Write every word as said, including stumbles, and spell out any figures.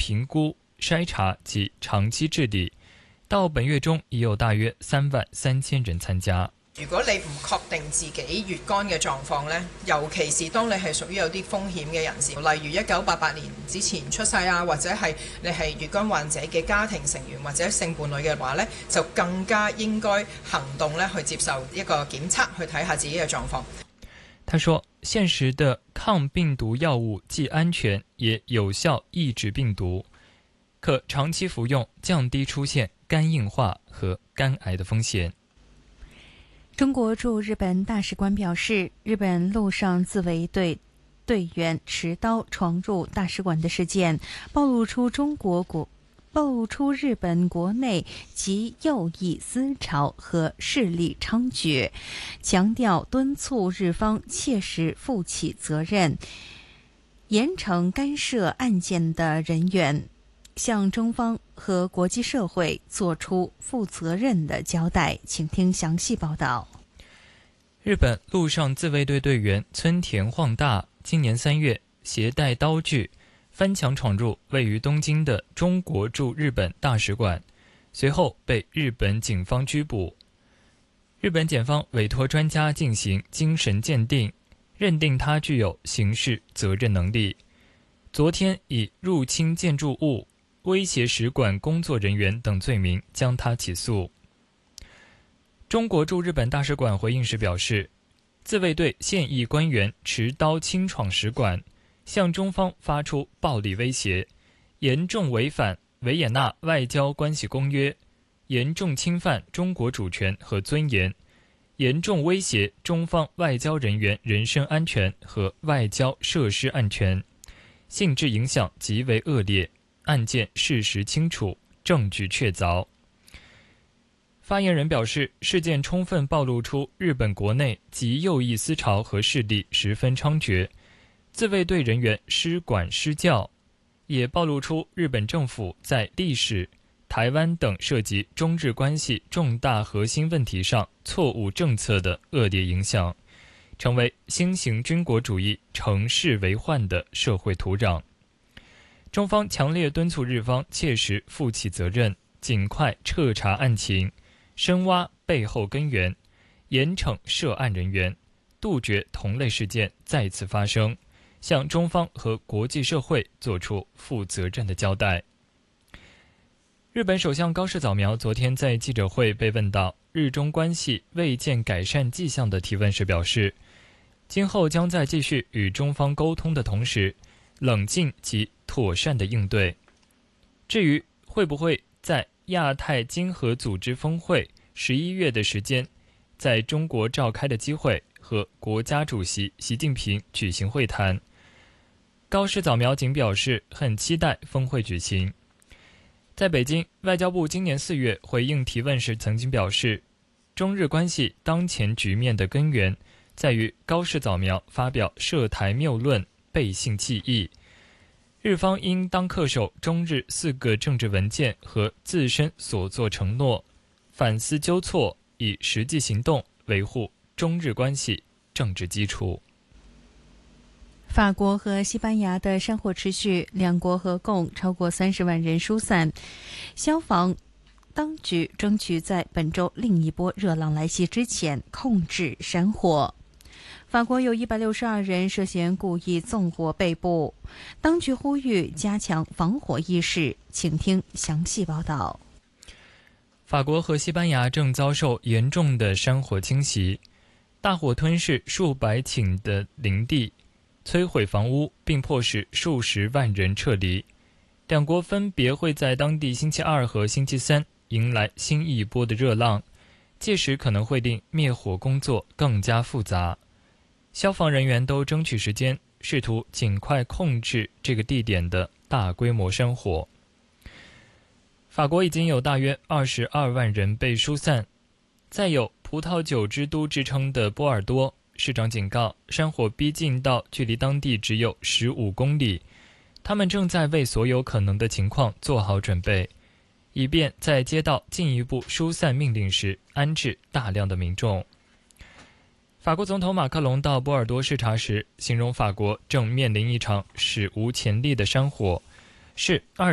评估、筛查及长期治理。到本月中已有大约三万三千人参加。 如果你唔確定自己乙肝嘅狀況呢，尤其是當你係屬於有啲風險嘅人士，例如一九八八年之前出世啊，或者係你係乙肝患者嘅家庭成員或者性伴侶嘅話呢，就更加應該行動呢去接受一個檢測，去睇下自己嘅狀況。 他說，現實的抗病毒藥物既安全也有效抑制病毒，可長期服用，降低出現肝硬化和肝癌的風險。 中國駐日本大使館表示，日本陸上自衛隊隊員持刀闖入大使館的事件，暴露出中國國暴露出日本國內極右翼思潮和勢力猖獗，強調敦促日方切實負起責任，嚴懲干涉案件的人員，向中方和國際社會作出負責任的交代。請聽詳細報道。 日本陸上自衛隊隊員村田晃大今年三月攜帶刀具翻牆闖入位於東京的中國駐日本大使館，隨後被日本警方拘捕。日本檢方委託專家進行精神鑑定，認定他具有刑事責任能力。昨天以入侵建築物、威脅使館工作人員等罪名將他起訴。中國駐日本大使館回應時表示，自衛隊現役官員持刀侵闖使館，向中方發出暴力威脅，嚴重違反維也納外交關係公約，嚴重侵犯中國主權和尊嚴，嚴重威脅中方外交人員人身安全和外交設施安全，性質影響極為惡劣，案件事實清楚，證據確鑿。發言人表示，事件充分暴露出日本國內極右翼思潮和勢力十分猖獗，自衛隊人員失管失教，也暴露出日本政府在歷史、台灣等涉及中日關係重大核心問題上錯誤政策的惡劣影響，成為新型軍國主義乘勢為患的社會土壤。中方強烈敦促日方切實負起責任，盡快徹查案情，深挖背後根源，嚴懲涉案人員，杜絕同類事件再次發生，向中方和國際社會作出負責任的交代。日本首相高市早苗昨天在記者會被問到日中關係未見改善跡象的提問時表示，今後將在繼續與中方溝通的同時，冷靜及妥善的應對。至於會不會在亞太經合組織峰會十一月的時間，在中國召開的機會和國家主席習近平舉行會談，高市早苗僅表示很期待峰會舉行。在北京，外交部今年四月回應提問時曾經表示，中日關係當前局面的根源在於高市早苗發表涉台謬論，背信棄義。日方應當恪守中日四個政治文件和自身所作承諾，反思糾錯，以實際行動維護中日關係政治基礎。 法國和西班牙的山火持續，兩國合共超過三十萬人疏散。消防當局爭取在本周另一波熱浪來襲之前控制山火。法國有一百六十二人涉嫌故意縱火被捕，當局呼籲加強防火意識。請聽詳細報道。 法國和西班牙正遭受嚴重的山火侵襲，大火吞噬數百頃的林地，摧毀房屋，並迫使數十萬人撤離。兩國分別會在當地星期二和星期三迎來新一波的熱浪，屆時可能會令滅火工作更加複雜。消防人員都爭取時間，試圖盡快控制這個地點的大規模山火。法國已經有大約二十二萬人被疏散，再有葡萄酒之都之稱的波爾多，市長警告山火逼近到距離當地只有十五公里，他們正在為所有可能的情況做好準備，以便在接到進一步疏散命令時安置大量的民眾。法國總統馬克龍到波爾多視察時，形容法國正面臨一場史無前例的山火，是二